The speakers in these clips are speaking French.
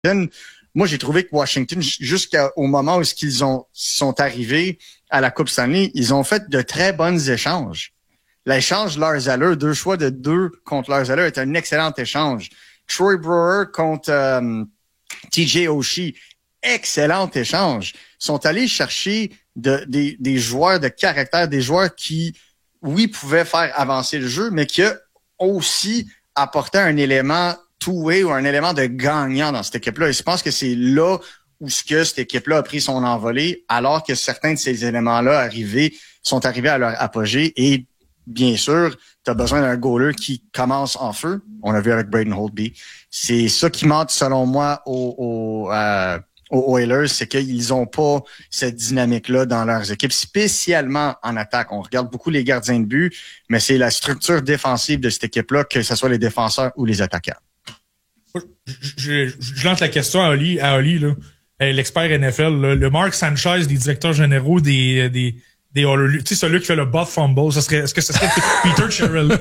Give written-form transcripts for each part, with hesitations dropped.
Moi, j'ai trouvé que Washington, jusqu'au moment où sont arrivés à la Coupe Stanley, ils ont fait de très bons échanges. L'échange Lars Eller, 2 choix de 2 contre Lars Eller, est un excellent échange. Troy Brewer contre TJ Oshie, excellent échange. Ils sont allés chercher des joueurs de caractère, des joueurs qui, oui, pouvaient faire avancer le jeu, mais qui aussi apportaient un élément two-way ou un élément de gagnant dans cette équipe-là. Et je pense que c'est là où cette équipe-là a pris son envolée, alors que certains de ces éléments-là sont arrivés à leur apogée. Et bien sûr, tu as besoin d'un goaler qui commence en feu. On l'a vu avec Braden Holtby. C'est ça qui manque, selon moi, aux Oilers, c'est qu'ils ont pas cette dynamique-là dans leurs équipes, spécialement en attaque. On regarde beaucoup les gardiens de but, mais c'est la structure défensive de cette équipe-là, que ce soit les défenseurs ou les attaquants. Je lance la question à Oli, là. L'expert NFL, là, le Mark Sanchez, des directeurs généraux des Oilers, tu sais, celui qui fait le butt fumble, est-ce que ce serait Peter Sherrill?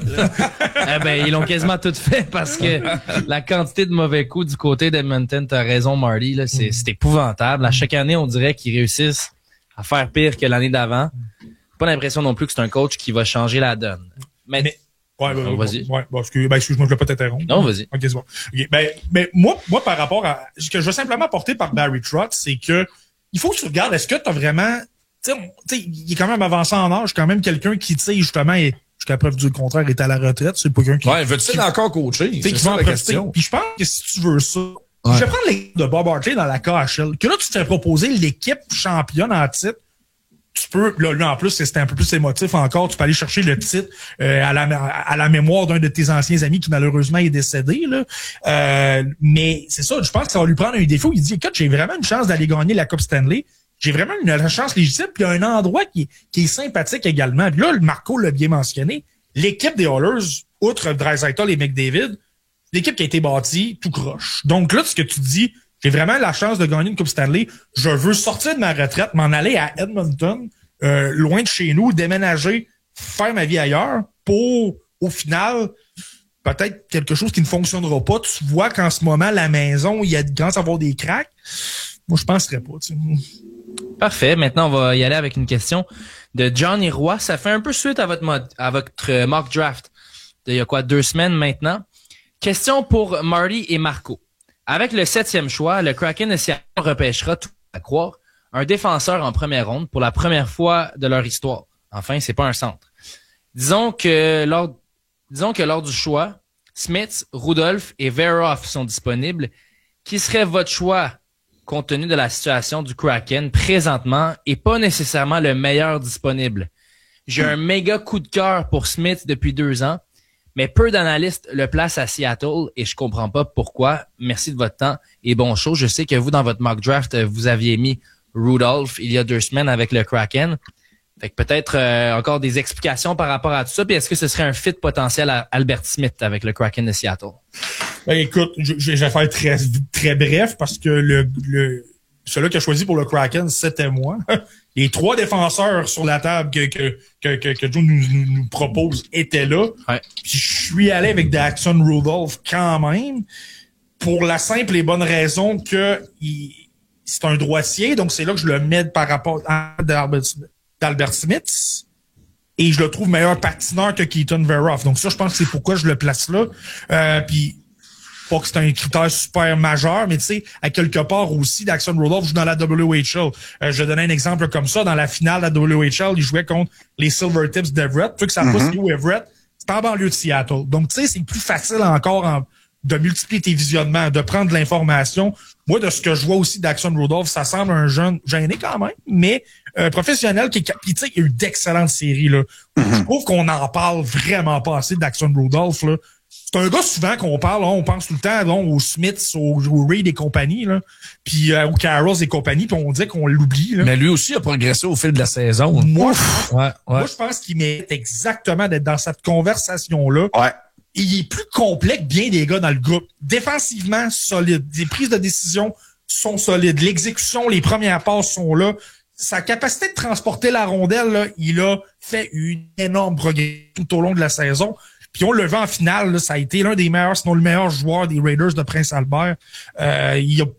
Ils l'ont quasiment tout fait parce que la quantité de mauvais coups du côté d'Edmonton, t'as raison, Marty, là, c'est épouvantable. À chaque année, on dirait qu'ils réussissent à faire pire que l'année d'avant. Pas l'impression non plus que c'est un coach qui va changer la donne. Mais vas-y. Excuse-moi, je voulais pas t'interrompre. Non, vas-y. Ok, c'est bon. Okay, moi, par rapport à ce que je veux simplement apporter par Barry Trotz, c'est que il faut que tu regardes, est-ce que t'as vraiment, tu sais, il est quand même avancé en âge, quand même quelqu'un qui, tu sais, justement, jusqu'à preuve du contraire, est à la retraite. C'est pas quelqu'un qui... Ouais, veux-tu encore coacher? C'est ça la question. Puis je pense que si tu veux ça, je vais prendre l'équipe de Bob Hartley dans la KHL, que là, tu te fais proposer l'équipe championne en titre. Tu peux, là, en plus, c'était un peu plus émotif encore, tu peux aller chercher le titre à la mémoire d'un de tes anciens amis qui malheureusement est décédé, là. Mais c'est ça, je pense que ça va lui prendre un défaut. Il dit, écoute, j'ai vraiment une chance d'aller gagner la Coupe Stanley. J'ai vraiment une chance légitime, puis il y a un endroit qui est sympathique également. Puis là, Marco l'a bien mentionné, l'équipe des Oilers, outre Draisaitl et McDavid, l'équipe qui a été bâtie tout croche. Donc là, ce que tu dis, j'ai vraiment la chance de gagner une Coupe Stanley. Je veux sortir de ma retraite, m'en aller à Edmonton, loin de chez nous, déménager, faire ma vie ailleurs pour, au final, peut-être quelque chose qui ne fonctionnera pas. Tu vois qu'en ce moment, la maison, il y a commence à avoir des cracks. Moi, je penserais pas, tu sais. Parfait. Maintenant, on va y aller avec une question de Johnny Roy. Ça fait un peu suite à votre mock draft il y a 2 semaines maintenant. Question pour Marty et Marco. Avec le 7e choix, le Kraken de Seattle repêchera, tout à croire, un défenseur en première ronde pour la première fois de leur histoire. Enfin, c'est pas un centre. Disons que lors du choix, Smith, Rudolph et Veroff sont disponibles. Qui serait votre choix compte tenu de la situation du Kraken présentement et pas nécessairement le meilleur disponible? J'ai un méga coup de cœur pour Smith depuis 2 ans, mais peu d'analystes le placent à Seattle et je comprends pas pourquoi. Merci de votre temps et bon show. Je sais que vous, dans votre mock draft, vous aviez mis Rudolph il y a 2 semaines avec le Kraken. Fait que peut-être encore des explications par rapport à tout ça. Puis est-ce que ce serait un fit potentiel à Albert Smith avec le Kraken de Seattle? Ben, écoute, je vais faire très, très bref parce que celui qui a choisi pour le Kraken, c'était moi. Les 3 défenseurs sur la table que Joe nous propose étaient là. Ouais. Puis je suis allé avec Daxon Rudolph quand même pour la simple et bonne raison que c'est un droitier, donc c'est là que je le mets par rapport à d'Albert Smith. Et je le trouve meilleur patineur que Keaton Veroff. Donc ça, je pense que c'est pourquoi je le place là. Puis pas que c'est un critère super majeur, mais tu sais, à quelque part aussi, Daxon Rudolph joue dans la WHL. Je vais donner un exemple comme ça. Dans la finale de la WHL, il jouait contre les Silvertips d'Everett. Tu sais que ça passe où Everett? C'est en banlieue de Seattle. Donc, tu sais, c'est plus facile encore de multiplier tes visionnements, de prendre de l'information. Moi, de ce que je vois aussi d'Daxon Rudolph, ça semble un jeune gêné quand même, mais professionnel qui tu sais, il y a eu d'excellentes séries, là. Je trouve qu'on en parle vraiment pas assez d'Daxon Rudolph, là. C'est un gars souvent qu'on parle, on pense tout le temps aux Smiths, aux Reid et compagnie, là, puis aux Carrolls et compagnie, puis on dit qu'on l'oublie. Là. Mais lui aussi a progressé au fil de la saison. Moi, je pense qu'il mérite exactement d'être dans cette conversation-là. Ouais. Et il est plus complet que bien des gars dans le groupe. Défensivement, solide. Des prises de décision sont solides. L'exécution, les premières passes sont là. Sa capacité de transporter la rondelle, là, il a fait une énorme progrès tout au long de la saison. Puis on le vu en finale, là, ça a été l'un des meilleurs, sinon le meilleur joueur des Raiders de Prince Albert. Il a